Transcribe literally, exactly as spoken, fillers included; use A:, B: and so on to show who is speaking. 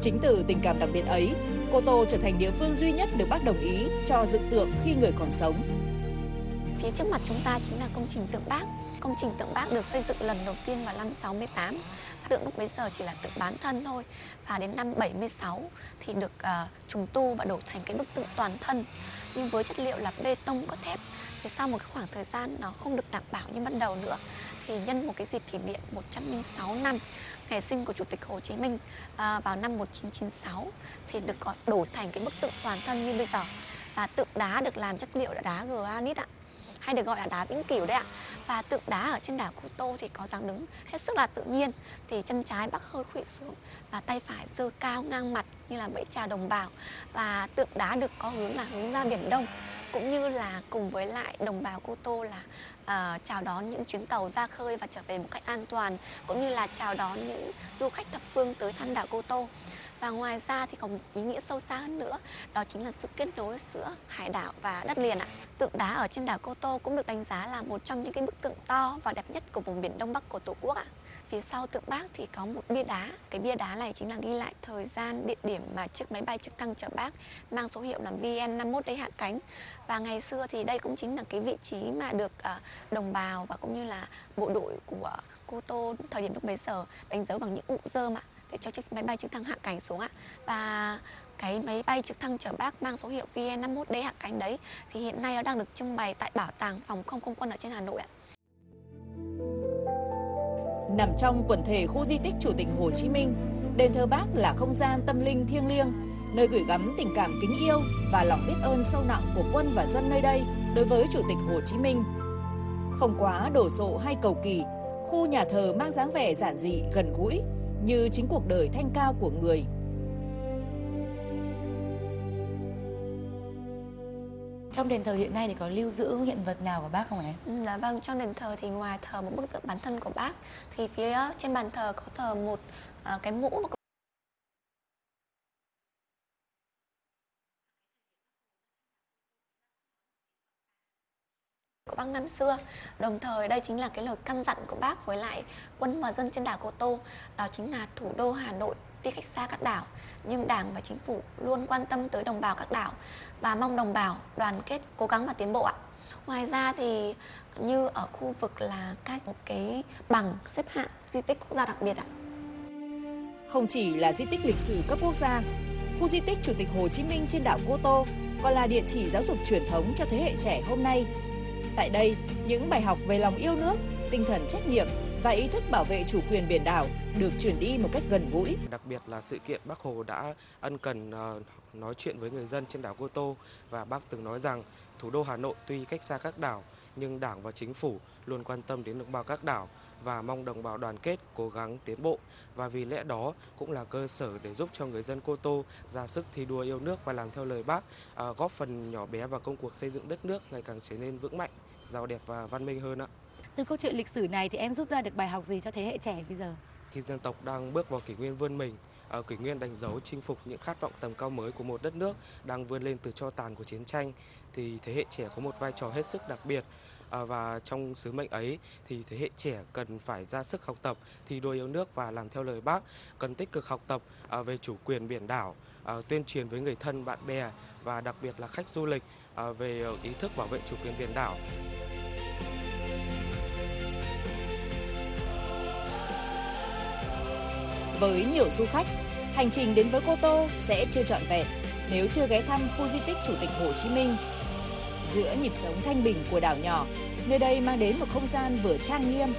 A: Chính từ tình cảm đặc biệt ấy, Cô Tô trở thành địa phương duy nhất được Bác đồng ý cho dựng tượng khi người còn sống.
B: Phía trước mặt chúng ta chính là công trình tượng Bác. Công trình tượng Bác được xây dựng lần đầu tiên vào năm sáu mươi tám. Tượng lúc bấy giờ chỉ là tượng bán thân thôi. Và đến năm bảy mươi sáu thì được uh, trùng tu và đổ thành cái bức tượng toàn thân. Nhưng với chất liệu là bê tông cốt thép. Thì sau một cái khoảng thời gian nó không được đảm bảo như ban đầu nữa, thì nhân một cái dịp kỷ niệm một trăm lẻ sáu năm ngày sinh của Chủ tịch Hồ Chí Minh à, vào năm một nghìn chín trăm chín mươi sáu thì được đổi thành cái bức tượng toàn thân như bây giờ. Và tượng đá được làm chất liệu là đá granite ạ, hay được gọi là đá vĩnh cửu đấy ạ. Và tượng đá ở trên đảo Cô Tô thì có dáng đứng hết sức là tự nhiên, thì chân trái Bác hơi khuỵu xuống và tay phải giơ cao ngang mặt như là vẫy chào đồng bào. Và tượng đá được có hướng là hướng ra Biển Đông, cũng như là cùng với lại đồng bào Cô Tô là uh, chào đón những chuyến tàu ra khơi và trở về một cách an toàn, cũng như là chào đón những du khách thập phương tới thăm đảo Cô Tô. Và ngoài ra thì còn một ý nghĩa sâu xa hơn nữa, đó chính là sự kết nối giữa hải đảo và đất liền ạ. Tượng đá ở trên đảo Cô Tô cũng được đánh giá là một trong những cái bức tượng to và đẹp nhất của vùng biển Đông Bắc của Tổ quốc ạ. Phía sau tượng Bác thì có một bia đá. Cái bia đá này chính là ghi lại thời gian, địa điểm mà chiếc máy bay trực thăng chở Bác mang số hiệu là V N năm mươi mốt đấy hạ cánh. Và ngày xưa thì đây cũng chính là cái vị trí mà được uh, đồng bào và cũng như là bộ đội của Cô Tô thời điểm lúc bấy giờ đánh dấu bằng những ụ rơm ạ, để cho chiếc máy bay trực thăng hạ cánh xuống ạ. Và cái máy bay trực thăng chở Bác mang số hiệu V N năm mươi mốt đấy hạ cánh đấy thì hiện nay nó đang được trưng bày tại Bảo tàng Phòng không Không quân ở trên Hà Nội ạ.
A: Nằm trong quần thể khu di tích Chủ tịch Hồ Chí Minh, đền thờ Bác là không gian tâm linh thiêng liêng, nơi gửi gắm tình cảm kính yêu và lòng biết ơn sâu nặng của quân và dân nơi đây đối với Chủ tịch Hồ Chí Minh. Không quá đồ sộ hay cầu kỳ, khu nhà thờ mang dáng vẻ giản dị, gần gũi như chính cuộc đời thanh cao của người.
C: Trong đền thờ hiện nay thì có lưu giữ hiện vật nào của Bác không ạ?
B: Ừ, dạ vâng, trong đền thờ thì ngoài thờ một bức tượng bán thân của Bác thì phía trên bàn thờ có thờ một uh, cái mũ mà của Bác năm xưa. Đồng thời đây chính là cái lời căn dặn của Bác với lại quân và dân trên đảo Cô Tô, đó chính là thủ đô Hà Nội tuy cách xa các đảo nhưng Đảng và Chính phủ luôn quan tâm tới đồng bào các đảo và mong đồng bào đoàn kết, cố gắng và tiến bộ ạ. Ngoài ra thì như ở khu vực là các một cái bằng xếp hạng di tích quốc gia đặc biệt ạ.
A: Không chỉ là di tích lịch sử cấp quốc gia, khu di tích Chủ tịch Hồ Chí Minh trên đảo Cô Tô còn là địa chỉ giáo dục truyền thống cho thế hệ trẻ hôm nay. Tại đây, những bài học về lòng yêu nước, tinh thần trách nhiệm và ý thức bảo vệ chủ quyền biển đảo được truyền đi một cách gần gũi.
D: Đặc biệt là sự kiện Bác Hồ đã ân cần nói chuyện với người dân trên đảo Cô Tô, và Bác từng nói rằng thủ đô Hà Nội tuy cách xa các đảo nhưng Đảng và Chính phủ luôn quan tâm đến đồng bào các đảo và mong đồng bào đoàn kết, cố gắng tiến bộ, và vì lẽ đó cũng là cơ sở để giúp cho người dân Cô Tô ra sức thi đua yêu nước và làm theo lời Bác, góp phần nhỏ bé vào công cuộc xây dựng đất nước ngày càng trở nên vững mạnh, giàu đẹp và văn minh hơn ạ.
C: Từ câu chuyện lịch sử này thì em rút ra được bài học gì cho thế hệ trẻ bây giờ?
D: Khi dân tộc đang bước vào kỷ nguyên vươn mình, ở kỷ nguyên đánh dấu chinh phục những khát vọng tầm cao mới của một đất nước đang vươn lên từ tro tàn của chiến tranh, thì thế hệ trẻ có một vai trò hết sức đặc biệt. À, và trong sứ mệnh ấy thì thế hệ trẻ cần phải ra sức học tập, thi đua yêu nước và làm theo lời Bác, cần tích cực học tập à, về chủ quyền biển đảo, à, tuyên truyền với người thân, bạn bè và đặc biệt là khách du lịch à, về ý thức bảo vệ chủ quyền biển đảo.
A: Với nhiều du khách, hành trình đến với Cô Tô sẽ chưa trọn vẹn nếu chưa ghé thăm khu di tích Chủ tịch Hồ Chí Minh. Giữa nhịp sống thanh bình của đảo nhỏ, nơi đây mang đến một không gian vừa trang nghiêm